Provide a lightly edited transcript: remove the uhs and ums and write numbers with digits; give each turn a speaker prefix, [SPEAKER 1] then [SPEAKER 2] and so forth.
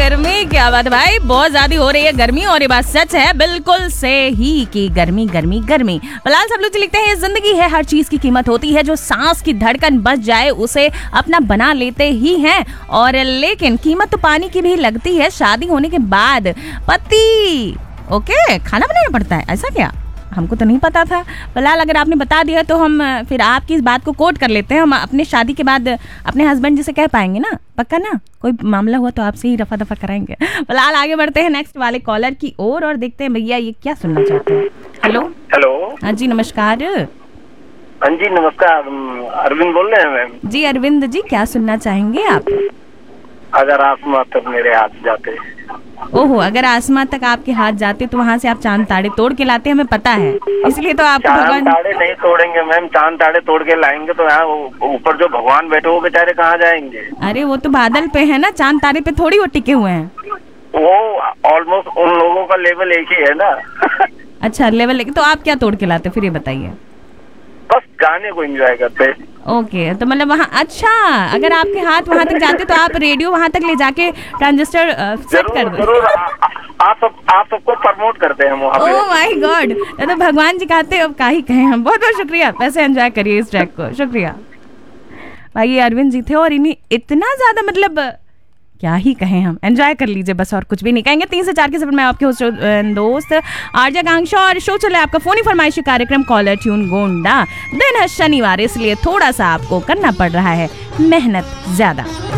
[SPEAKER 1] गर्मी, क्या बात है भाई, बहुत ज्यादा हो रही है गर्मी और ये बात सच है बिल्कुल से ही कि गर्मी गर्मी गर्मी। फिलहाल सब लोग लिखते हैं ये जिंदगी है, हर चीज की कीमत होती है, जो सांस की धड़कन बच जाए उसे अपना बना लेते ही हैं। और लेकिन कीमत तो पानी की भी लगती है शादी होने के बाद। पति ओके खाना बनाना पड़ता है, ऐसा क्या? हमको तो नहीं पता था। फिलहाल अगर आपने बता दिया तो हम फिर आपकी इस बात को कोट कर लेते हैं। हम अपने शादी के बाद अपने हस्बैंड जी से कह पाएंगे ना, पक्का ना? कोई मामला हुआ तो आपसे ही रफा दफा कराएंगे। फिलहाल आगे बढ़ते हैं नेक्स्ट वाले कॉलर की ओर और देखते हैं भैया ये क्या सुनना चाहते हैं। Hello
[SPEAKER 2] hello.
[SPEAKER 1] हाँ जी नमस्कार।
[SPEAKER 2] हाँ जी नमस्कार, अरविंद बोल रहे हैं मैम।
[SPEAKER 1] जी अरविंद जी, क्या सुनना चाहेंगे आप?
[SPEAKER 2] अगर आसमां तक मेरे हाथ जाते।
[SPEAKER 1] ओहो, अगर आसमां तक आपके हाथ जाते तो वहाँ से आप चांद ताड़े तोड़ के लाते, हमें पता है, इसलिए तो आपको भगवान।
[SPEAKER 2] चांद ताड़े नहीं तोड़ेंगे मैम, चांद ताड़े तोड़ के लाएंगे तो यहाँ ऊपर जो भगवान बैठे वो बेचारे कहाँ जाएंगे?
[SPEAKER 1] अरे वो तो बादल पे है ना, चांद तारे पे थोड़ी वो टिके हुए हैं।
[SPEAKER 2] वो ऑलमोस्ट उन लोगों का लेवल एक ही है ना।
[SPEAKER 1] अच्छा लेवल, तो आप क्या तोड़ के लाते फिर ये बताइए?
[SPEAKER 2] बस गाने को एंजॉय करते। ओके,
[SPEAKER 1] तो मतलब वहाँ, अच्छा अगर आपके हाथ वहाँ तक जाते तो आप रेडियो वहाँ तक ले जाके ट्रांजिस्टर सेट कर दो।
[SPEAKER 2] जरूर आप सबको प्रमोट करते हैं वहाँ पे।
[SPEAKER 1] ओह माय गॉड, तो भगवान जी कहते अब का ही कहें हम। बहुत बहुत शुक्रिया, वैसे एंजॉय करिए इस ट्रैक को, शुक्रिया भाई। ये अरविंद जी थे और इन्हें इतना ज्यादा मतलब क्या ही कहें हम, एंजॉय कर लीजिए बस, और कुछ भी नहीं कहेंगे। 3 से 4 के सफर में आपके होस्ट दोस्त आरजे आकांक्षा और शो चला है आपका फोनी फरमाइशी कार्यक्रम कॉलर ट्यून गोंडा। दिन है शनिवार, इसलिए थोड़ा सा आपको करना पड़ रहा है मेहनत ज्यादा।